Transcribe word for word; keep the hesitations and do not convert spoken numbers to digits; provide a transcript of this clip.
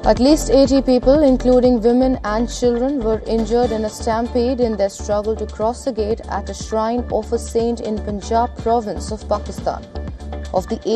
At least eighty people, including women and children, were injured in a stampede in their struggle to cross the gate at a shrine of a saint in Punjab province of Pakistan. Of the